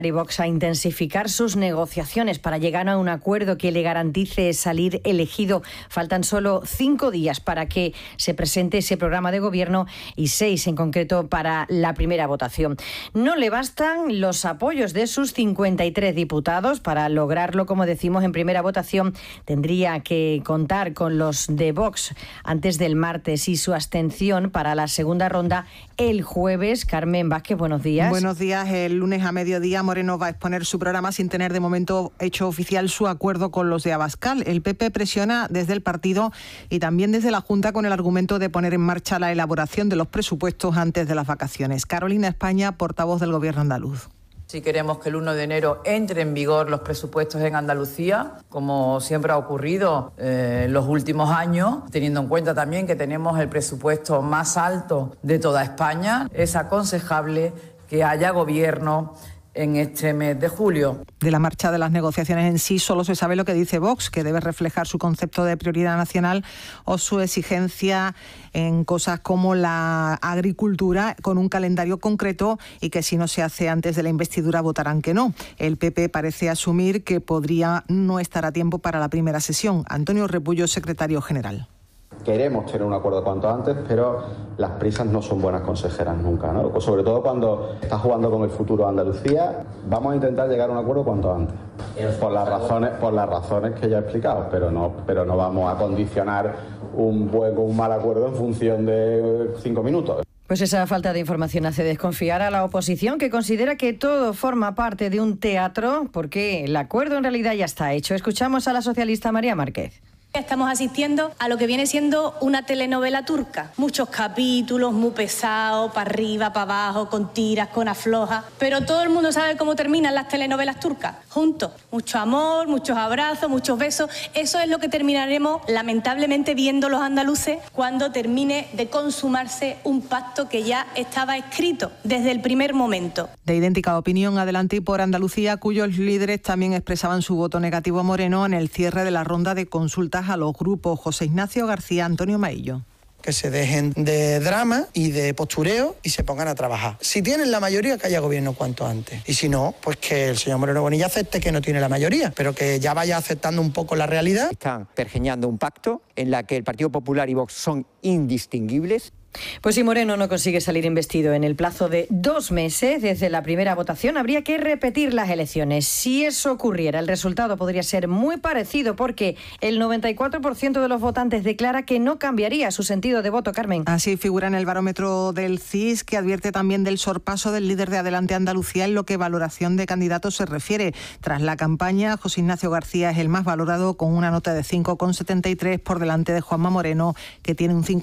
y Vox a intensificar sus negociaciones para llegar a un acuerdo que le garantice salir elegido. Faltan solo 5 días para que se presente ese programa de gobierno y 6 en concreto para la primera votación. No le bastan los apoyos de sus 53 diputados. Para lograrlo, como decimos, en primera votación tendría que contar con los de Vox antes del martes y su abstención para la segunda ronda el jueves. Carmen Vázquez, buenos días. Buenos días. El lunes a mediodía Moreno va a exponer su programa sin tener de momento hecho oficial su acuerdo con los de Abascal. El PP presiona desde el partido y también desde la Junta con el argumento de poner en marcha la elaboración de los presupuestos antes de las vacaciones. Carolina España, portavoz del Gobierno andaluz. Si queremos que el 1 de enero entre en vigor los presupuestos en Andalucía, como siempre ha ocurrido en los últimos años, teniendo en cuenta también que tenemos el presupuesto más alto de toda España, es aconsejable que haya gobierno en este mes de julio. De la marcha de las negociaciones en sí solo se sabe lo que dice Vox, que debe reflejar su concepto de prioridad nacional o su exigencia en cosas como la agricultura con un calendario concreto y que si no se hace antes de la investidura votarán que no. El PP parece asumir que podría no estar a tiempo para la primera sesión. Antonio Repullo, secretario general. Queremos tener un acuerdo cuanto antes, pero las prisas no son buenas consejeras nunca, ¿no? Sobre todo cuando estás jugando con el futuro de Andalucía, vamos a intentar llegar a un acuerdo cuanto antes. Por las razones que ya he explicado, pero no vamos a condicionar un buen o un mal acuerdo en función de 5 minutos. Pues esa falta de información hace desconfiar a la oposición, que considera que todo forma parte de un teatro, porque el acuerdo en realidad ya está hecho. Escuchamos a la socialista María Márquez. Estamos asistiendo a lo que viene siendo una telenovela turca. Muchos capítulos, muy pesados, para arriba, para abajo, con tiras, con aflojas. Pero todo el mundo sabe cómo terminan las telenovelas turcas. Juntos. Mucho amor, muchos abrazos, muchos besos. Eso es lo que terminaremos, lamentablemente, viendo los andaluces cuando termine de consumarse un pacto que ya estaba escrito desde el primer momento. De idéntica opinión, Adelante y por Andalucía, cuyos líderes también expresaban su voto negativo a Moreno en el cierre de la ronda de consultas a los grupos. José Ignacio García, Antonio Maillo. Que se dejen de drama y de postureo y se pongan a trabajar. Si tienen la mayoría, que haya gobierno cuanto antes. Y si no, pues que el señor Moreno Bonilla acepte que no tiene la mayoría, pero que ya vaya aceptando un poco la realidad. Están pergeñando un pacto en la que el Partido Popular y Vox son indistinguibles. Pues si Moreno no consigue salir investido en el plazo de 2 meses desde la primera votación, habría que repetir las elecciones. Si eso ocurriera, el resultado podría ser muy parecido, porque el 94% de los votantes declara que no cambiaría su sentido de voto, Carmen. Así figura en el barómetro del CIS, que advierte también del sorpaso del líder de Adelante Andalucía en lo que valoración de candidatos se refiere. Tras la campaña, José Ignacio García es el más valorado, con una nota de 5,73 por delante de Juanma Moreno, que tiene un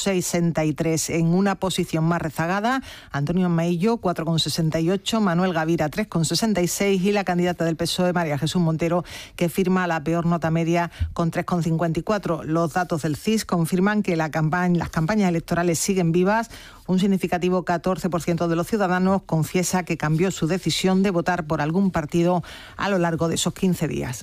5,63. En una posición más rezagada, Antonio Maillo, 4,68, Manuel Gavira, 3,66 y la candidata del PSOE, María Jesús Montero, que firma la peor nota media con 3,54. Los datos del CIS confirman que las campañas electorales siguen vivas. Un significativo 14% de los ciudadanos confiesa que cambió su decisión de votar por algún partido a lo largo de esos 15 días.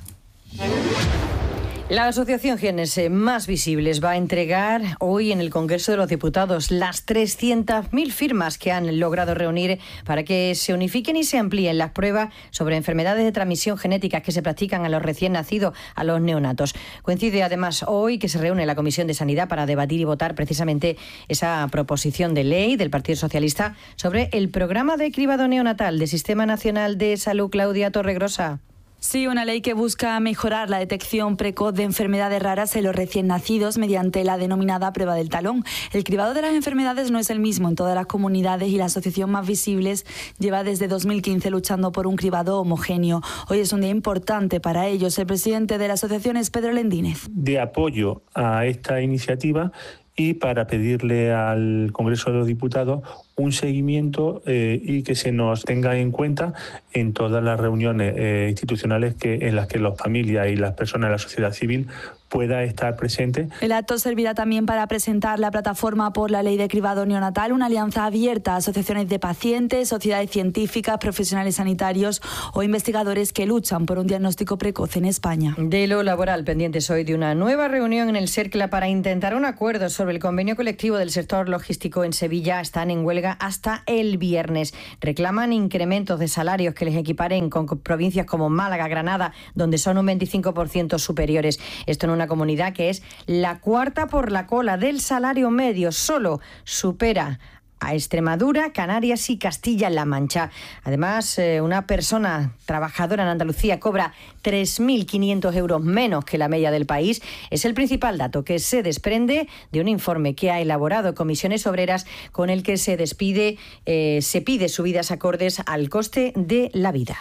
La Asociación Jienense Más Visibles va a entregar hoy en el Congreso de los Diputados las 300.000 firmas que han logrado reunir para que se unifiquen y se amplíen las pruebas sobre enfermedades de transmisión genética que se practican a los recién nacidos, a los neonatos. Coincide además hoy que se reúne la Comisión de Sanidad para debatir y votar precisamente esa proposición de ley del Partido Socialista sobre el programa de cribado neonatal del Sistema Nacional de Salud. Claudia Torregrosa. Sí, una ley que busca mejorar la detección precoz de enfermedades raras en los recién nacidos mediante la denominada prueba del talón. El cribado de las enfermedades no es el mismo en todas las comunidades y la Asociación Más Visibles lleva desde 2015 luchando por un cribado homogéneo. Hoy es un día importante para ellos. El presidente de la asociación es Pedro Lendínez. De apoyo a esta iniciativa y para pedirle al Congreso de los Diputados un seguimiento y que se nos tenga en cuenta en todas las reuniones institucionales en las que las familias y las personas de la sociedad civil pueda estar presente. El acto servirá también para presentar la plataforma por la ley de cribado neonatal, una alianza abierta a asociaciones de pacientes, sociedades científicas, profesionales sanitarios o investigadores que luchan por un diagnóstico precoz en España. De lo laboral, pendientes hoy de una nueva reunión en el CERCLA para intentar un acuerdo sobre el convenio colectivo del sector logístico en Sevilla. Están en huelga dura hasta el viernes. Reclaman incrementos de salarios que les equiparen con provincias como Málaga, Granada, donde son un 25% superiores. Esto en una comunidad que es la cuarta por la cola del salario medio, solo supera a Extremadura, Canarias y Castilla-La Mancha. Además, una persona trabajadora en Andalucía cobra 3.500 euros menos que la media del país. Es el principal dato que se desprende de un informe que ha elaborado Comisiones Obreras, con el que se pide subidas acordes al coste de la vida.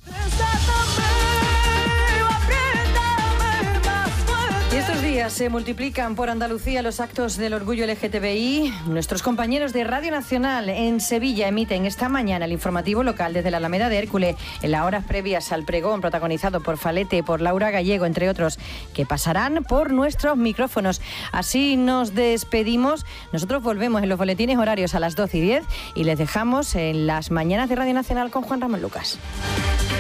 Estos días se multiplican por Andalucía los actos del orgullo LGTBI. Nuestros compañeros de Radio Nacional en Sevilla emiten esta mañana el informativo local desde la Alameda de Hércules, en las horas previas al pregón protagonizado por Falete, por Laura Gallego, entre otros, que pasarán por nuestros micrófonos. Así nos despedimos. Nosotros volvemos en los boletines horarios a las 12:10 y les dejamos en las mañanas de Radio Nacional con Juan Ramón Lucas.